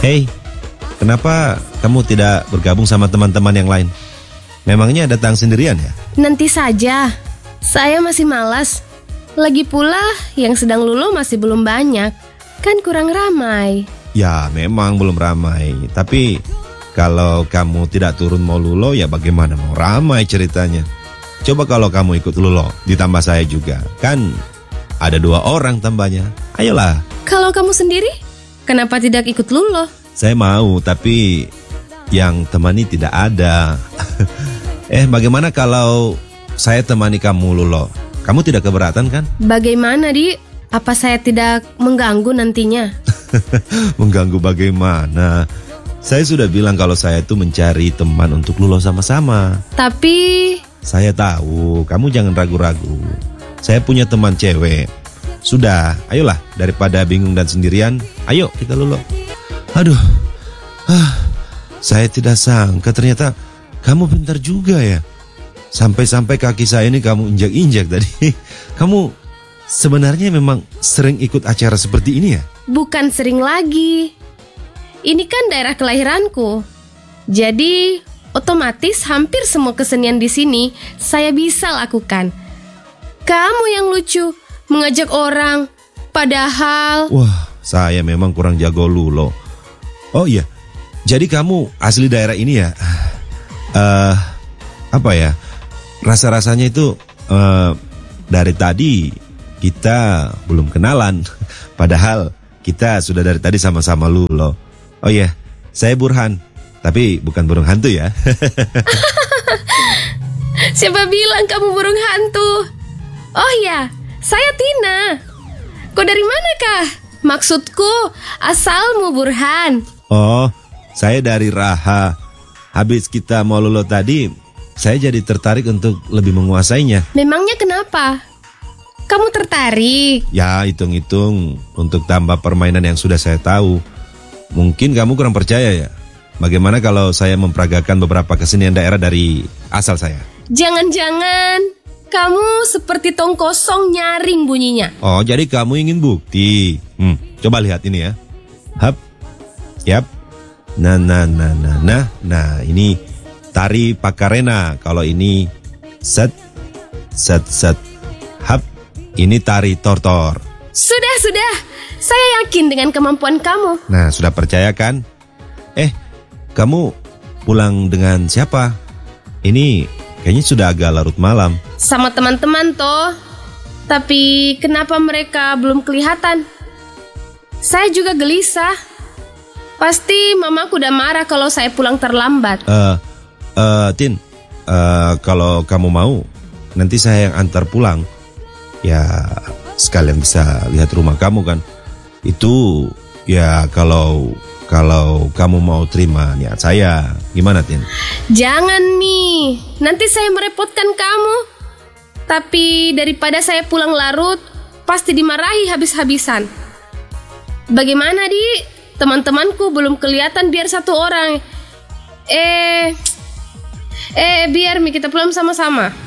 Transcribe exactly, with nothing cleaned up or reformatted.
Hei, kenapa kamu tidak bergabung sama teman-teman yang lain? Memangnya datang sendirian ya? Nanti saja, saya masih malas. Lagi pula yang sedang luluh masih belum banyak, kan kurang ramai. Ya memang belum ramai, tapi kalau kamu tidak turun mau lulo ya bagaimana mau ramai ceritanya. Coba kalau kamu ikut lulo, ditambah saya juga, kan ada dua orang tambahnya. Ayolah. Kalau kamu sendiri, kenapa tidak ikut lulo? Saya mau, tapi yang temani tidak ada. Eh, bagaimana kalau saya temani kamu lulo? Kamu tidak keberatan kan? Bagaimana, Di? Apa saya tidak mengganggu nantinya? Mengganggu bagaimana? Saya sudah bilang kalau saya itu mencari teman untuk lulo sama-sama. Tapi... Saya tahu, kamu jangan ragu-ragu. Saya punya teman cewek. Sudah, ayolah, daripada bingung dan sendirian, ayo kita lulo. Aduh, ah, saya tidak sangka ternyata kamu pintar juga ya. Sampai-sampai kaki saya ini kamu injak-injak tadi. Kamu sebenarnya memang sering ikut acara seperti ini ya? Bukan sering lagi. Ini kan daerah kelahiranku. Jadi otomatis hampir semua kesenian di sini saya bisa lakukan. Kamu yang lucu, mengajak orang, padahal... Wah, saya memang kurang jago lulo. Oh iya, jadi kamu asli daerah ini ya? Uh, apa ya? Rasa-rasanya itu uh, dari tadi kita belum kenalan. Padahal kita sudah dari tadi sama-sama lulo. Oh iya, saya Burhan. Tapi bukan burung hantu ya. Siapa bilang kamu burung hantu? Oh ya, saya Tina. Kau dari manakah? Maksudku, asalmu Burhan. Oh, saya dari Raha. Habis kita mau lulo tadi, saya jadi tertarik untuk lebih menguasainya. Memangnya kenapa? Kamu tertarik? Ya, hitung-hitung untuk tambah permainan yang sudah saya tahu. Mungkin kamu kurang percaya ya. Bagaimana kalau saya memperagakan beberapa kesenian daerah dari asal saya? Jangan-jangan kamu seperti tong kosong nyaring bunyinya. Oh, jadi kamu ingin bukti? Hmm, coba lihat ini ya. Hap, yap. Nah, nah, nah, nah, nah. Nah, ini tari Pakarena. Kalau ini set, set, set. Hap, ini tari Tortor. Sudah, sudah. Saya yakin dengan kemampuan kamu. Nah, sudah percaya kan? Eh, kamu pulang dengan siapa? Ini kayaknya sudah agak larut malam. Sama teman-teman toh. Tapi kenapa mereka belum kelihatan? Saya juga gelisah. Pasti mamaku udah marah kalau saya pulang terlambat. Eh, uh, uh, Tin, uh, kalau kamu mau, nanti saya yang antar pulang. Ya, sekalian bisa lihat rumah kamu kan. Itu ya kalau kalau kamu mau terima niat saya. Gimana, Tin? Jangan, Mi. Nanti saya merepotkan kamu. Tapi daripada saya pulang larut, pasti dimarahi habis-habisan. Bagaimana, Di? Teman-temanku belum kelihatan biar satu orang. Eh, eh biar Mi kita pulang sama-sama.